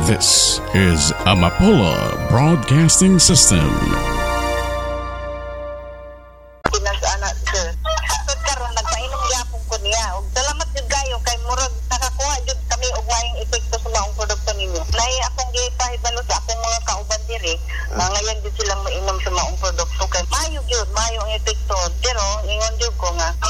This is Amapola Broadcasting System. Pinag-anak sir. Sud karon nagpainom gyapon ko niya. Og salamat jud kayo kay murag nakakuha jud kami og maayong epekto sa maong produkto ninyo. Nay akong gipahibalo sa akong mga kauban diri, ngayon jud silang mainom sa maong produkto kay maayo jud, maayo ang epekto. Pero ingon jud ko nga